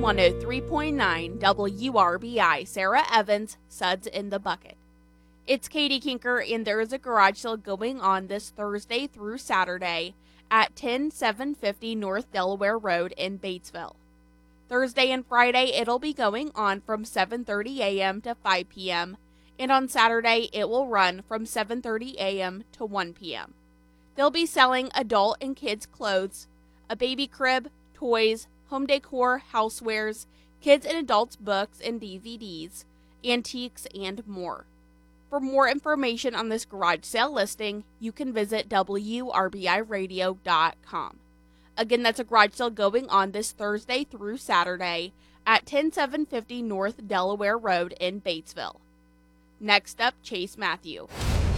103.9 WRBI, Sarah Evans, Suds in the Bucket. It's Katie Kinker, and there is a garage sale going on this Thursday through Saturday at 10750 North Delaware Road in Batesville. Thursday and Friday, it'll be going on from 7:30 a.m. to 5 p.m., and on Saturday, it will run from 7:30 a.m. to 1 p.m. They'll be selling adult and kids' clothes, a baby crib, toys, home decor, housewares, kids and adults' books and DVDs, antiques, and more. For more information on this garage sale listing, you can visit WRBIRadio.com. Again, that's a garage sale going on this Thursday through Saturday at 10750 North Delaware Road in Batesville. Next up, Chase Matthew.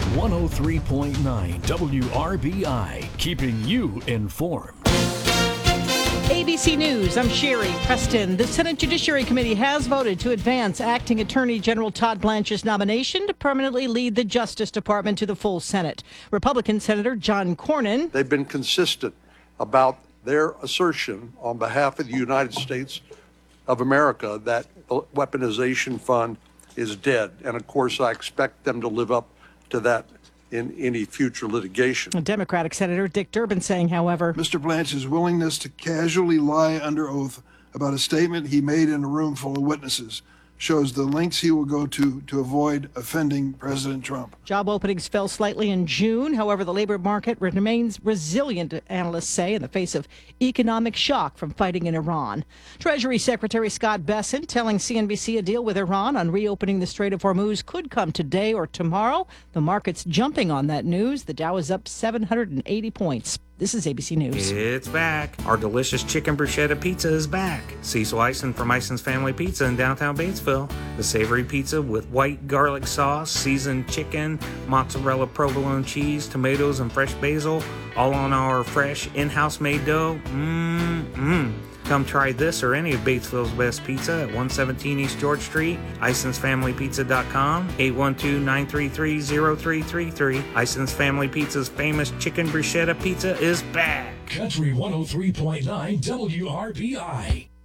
103.9 WRBI, keeping you informed. ABC News, I'm Sherry Preston. The Senate Judiciary Committee has voted to advance Acting Attorney General Todd Blanche's nomination to permanently lead the Justice Department to the full Senate. Republican Senator John Cornyn. They've been consistent about their assertion on behalf of the United States of America that the weaponization fund is dead. And of course, I expect them to live up to that in any future litigation. Democratic Senator Dick Durbin saying, however, Mr. Blanche's willingness to casually lie under oath about a statement he made in a room full of witnesses shows the lengths he will go to avoid offending President Trump. Job openings fell slightly in June. However, the labor market remains resilient, analysts say, in the face of economic shock from fighting in Iran. Treasury Secretary Scott Bessent telling CNBC a deal with Iran on reopening the Strait of Hormuz could come today or tomorrow. The market's jumping on that news. The Dow is up 780 points. This is ABC News. It's back. Our delicious chicken bruschetta pizza is back. Cecil Eisen from Eisen's Family Pizza in downtown Batesville. The savory pizza with white garlic sauce, seasoned chicken, mozzarella provolone cheese, tomatoes, and fresh basil, all on our fresh in-house made dough. Come try this or any of Batesville's best pizza at 117 East George Street, IsonsFamilyPizza.com, 812-933-0333. Ison's Family Pizza's famous chicken bruschetta pizza is back. Country 103.9 WRBI.